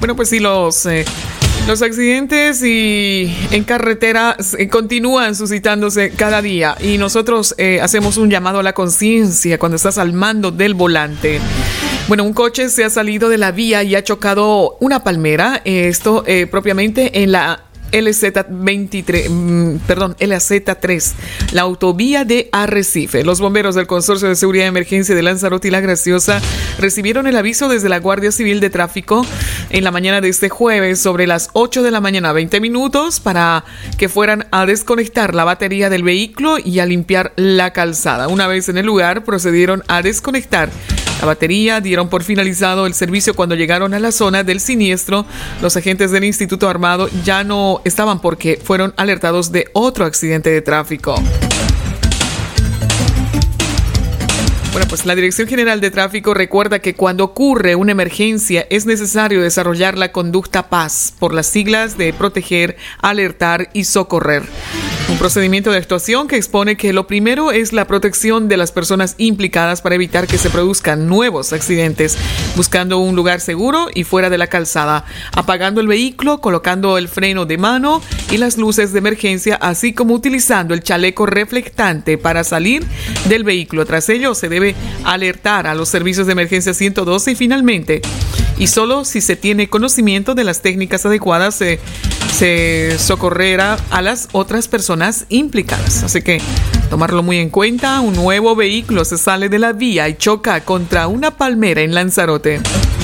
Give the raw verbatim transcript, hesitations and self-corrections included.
Bueno, pues sí, los... Eh, Los accidentes y en carretera eh, continúan suscitándose cada día y nosotros eh, hacemos un llamado a la conciencia cuando estás al mando del volante. Bueno, un coche se ha salido de la vía y ha chocado una palmera, eh, esto eh, propiamente en la L Z veintitrés, mm, perdón, L Z tres, la autovía de Arrecife. Los bomberos del Consorcio de Seguridad de Emergencia de Lanzarote y La Graciosa recibieron el aviso desde la Guardia Civil de Tráfico en la mañana de este jueves sobre las ocho de la mañana, veinte minutos, para que fueran a desconectar la batería del vehículo y a limpiar la calzada. Una vez en el lugar, procedieron a desconectar la batería, dieron por finalizado el servicio. Cuando llegaron a la zona del siniestro, los agentes del Instituto Armado ya no estaban porque fueron alertados de otro accidente de tráfico. Bueno, pues la Dirección General de Tráfico recuerda que cuando ocurre una emergencia es necesario desarrollar la conducta PAS, por las siglas de proteger, alertar y socorrer. Un procedimiento de actuación que expone que lo primero es la protección de las personas implicadas para evitar que se produzcan nuevos accidentes, buscando un lugar seguro y fuera de la calzada, apagando el vehículo, colocando el freno de mano y las luces de emergencia, así como utilizando el chaleco reflectante para salir del vehículo. Tras ello, se debe alertar a los servicios de emergencia ciento doce y finalmente, y solo si se tiene conocimiento de las técnicas adecuadas, se, se socorrerá a las otras personas implicadas. Así que tomarlo muy en cuenta. Un nuevo vehículo se sale de la vía y choca contra una palmera en Lanzarote.